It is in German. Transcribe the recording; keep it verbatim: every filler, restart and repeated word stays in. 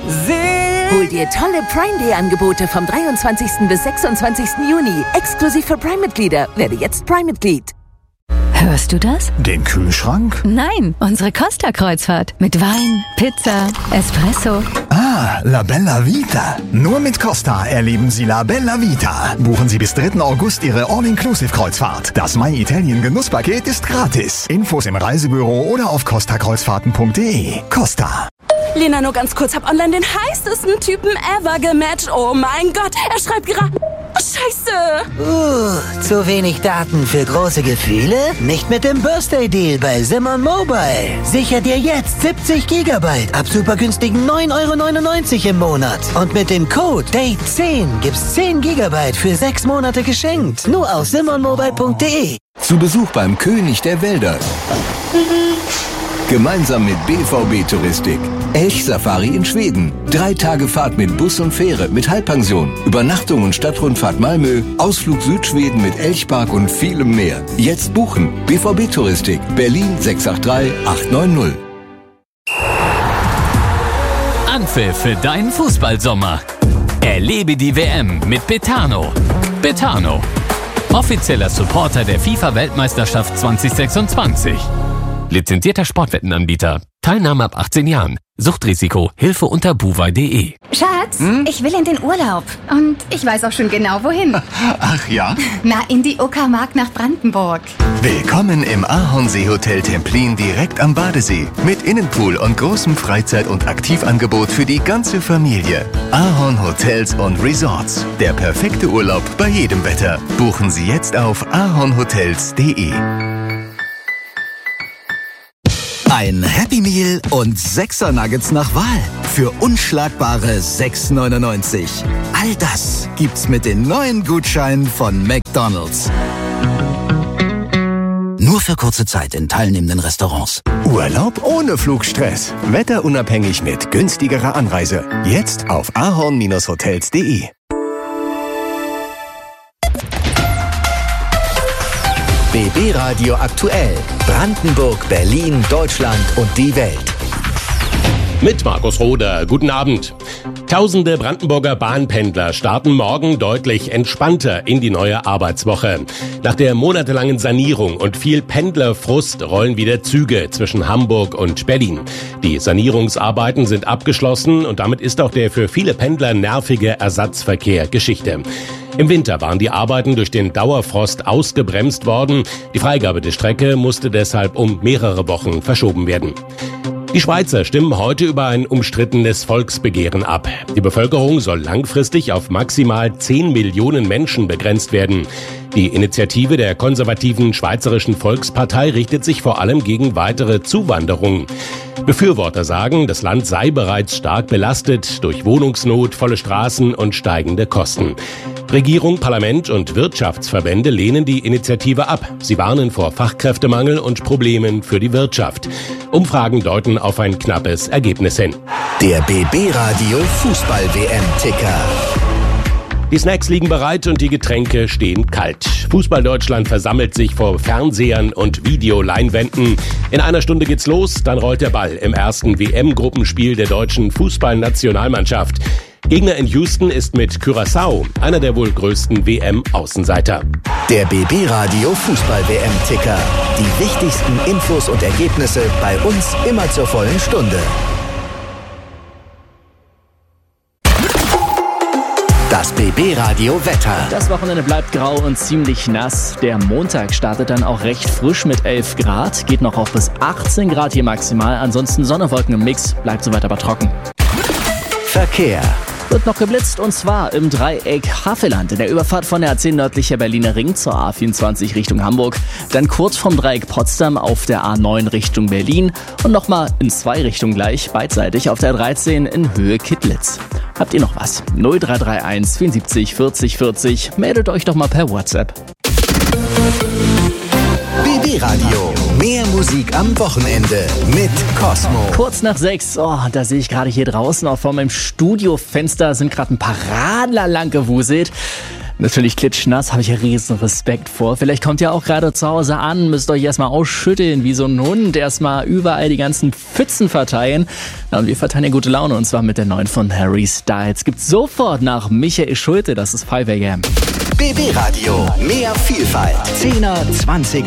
Hol dir tolle Prime Day Angebote vom dreiundzwanzigsten bis sechsundzwanzigsten Juni. Exklusiv für Prime-Mitglieder. Werde jetzt Prime-Mitglied. Hörst du das? Den Kühlschrank? Nein, unsere Costa-Kreuzfahrt. Mit Wein, Pizza, Espresso. Ah, La Bella Vita. Nur mit Costa erleben Sie La Bella Vita. Buchen Sie bis dritten August Ihre All-Inclusive-Kreuzfahrt. Das My Italien Genusspaket ist gratis. Infos im Reisebüro oder auf costa kreuzfahrten punkt de. Costa. Lena, nur ganz kurz, hab online den heißesten Typen ever gematcht. Oh mein Gott, er schreibt gerade... Oh, Scheiße! Uh, zu wenig Daten für große Gefühle? Nicht mit dem Birthday-Deal bei Simon Mobile. Sicher dir jetzt siebzig Gigabyte ab super günstigen neun Euro neunundneunzig im Monat. Und mit dem Code Date zehn gibt's zehn Gigabyte für sechs Monate geschenkt. Nur auf simon mobile punkt de. Zu Besuch beim König der Wälder. Gemeinsam mit B V B Touristik. Elchsafari in Schweden. Drei Tage Fahrt mit Bus und Fähre mit Halbpension. Übernachtung und Stadtrundfahrt Malmö. Ausflug Südschweden mit Elchpark und vielem mehr. Jetzt buchen. B V B Touristik. Berlin sechs acht drei acht neun null. Anpfiff für deinen Fußballsommer. Erlebe die W M mit Betano. Betano. Offizieller Supporter der FIFA-Weltmeisterschaft zwanzig sechsundzwanzig. Lizenzierter Sportwettenanbieter. Teilnahme ab achtzehn Jahren. Suchtrisiko. Hilfe unter buwei punkt de. Schatz, hm? ich will in den Urlaub. Und ich weiß auch schon genau, wohin. Ach ja? Na, in die Uckermark nach Brandenburg. Willkommen im Ahornsee-Hotel Templin direkt am Badesee. Mit Innenpool und großem Freizeit- und Aktivangebot für die ganze Familie. Ahorn Hotels und Resorts. Der perfekte Urlaub bei jedem Wetter. Buchen Sie jetzt auf ahornhotels punkt de. Ein Happy Meal und Sechser Nuggets nach Wahl für unschlagbare sechs neunundneunzig. All das gibt's mit den neuen Gutscheinen von McDonald's. Nur für kurze Zeit in teilnehmenden Restaurants. Urlaub ohne Flugstress. Wetterunabhängig mit günstigerer Anreise. Jetzt auf ahorn hotels punkt de. B B Radio aktuell. Brandenburg, Berlin, Deutschland und die Welt. Mit Markus Roder. Guten Abend. Tausende Brandenburger Bahnpendler starten morgen deutlich entspannter in die neue Arbeitswoche. Nach der monatelangen Sanierung und viel Pendlerfrust rollen wieder Züge zwischen Hamburg und Berlin. Die Sanierungsarbeiten sind abgeschlossen und damit ist auch der für viele Pendler nervige Ersatzverkehr Geschichte. Im Winter waren die Arbeiten durch den Dauerfrost ausgebremst worden. Die Freigabe der Strecke musste deshalb um mehrere Wochen verschoben werden. Die Schweizer stimmen heute über ein umstrittenes Volksbegehren ab. Die Bevölkerung soll langfristig auf maximal zehn Millionen Menschen begrenzt werden. Die Initiative der konservativen Schweizerischen Volkspartei richtet sich vor allem gegen weitere Zuwanderung. Befürworter sagen, das Land sei bereits stark belastet durch Wohnungsnot, volle Straßen und steigende Kosten. Regierung, Parlament und Wirtschaftsverbände lehnen die Initiative ab. Sie warnen vor Fachkräftemangel und Problemen für die Wirtschaft. Umfragen deuten auf ein knappes Ergebnis hin. Der B B Radio Fußball-W M-Ticker. Die Snacks liegen bereit und die Getränke stehen kalt. Fußball-Deutschland versammelt sich vor Fernsehern und Videoleinwänden. In einer Stunde geht's los, dann rollt der Ball im ersten W M-Gruppenspiel der deutschen Fußballnationalmannschaft. Gegner in Houston ist mit Curaçao einer der wohl größten W M-Außenseiter. Der B B Radio Fußball-W M-Ticker. Die wichtigsten Infos und Ergebnisse bei uns immer zur vollen Stunde. Das B B Radio Wetter. Das Wochenende bleibt grau und ziemlich nass. Der Montag startet dann auch recht frisch mit elf Grad. Geht noch auf bis achtzehn Grad hier maximal. Ansonsten Sonne, Wolken im Mix. Bleibt soweit aber trocken. Verkehr. Wird noch geblitzt und zwar im Dreieck Havelland in der Überfahrt von der A zehn nördlicher Berliner Ring zur A vierundzwanzig Richtung Hamburg. Dann kurz vom Dreieck Potsdam auf der A neun Richtung Berlin und nochmal in zwei Richtungen gleich beidseitig auf der dreizehn in Höhe Kittlitz. Habt ihr noch was? null drei drei eins vierundsiebzig vierzig vierzig. Meldet euch doch mal per WhatsApp. B B Radio. Mehr Musik am Wochenende mit Cosmo. Kurz nach sechs, oh, da sehe ich gerade hier draußen auch vor meinem Studiofenster sind gerade ein paar Radler lang gewuselt. Natürlich klitschnass, habe ich ja riesen Respekt vor. Vielleicht kommt ihr auch gerade zu Hause an, müsst euch erstmal ausschütteln wie so ein Hund, erstmal überall die ganzen Pfützen verteilen. Na, und wir verteilen ja gute Laune und zwar mit der neuen von Harry Styles. Gibt's sofort nach Michael Schulte, das ist five a m. B B Radio, mehr Vielfalt. zehner, zwanziger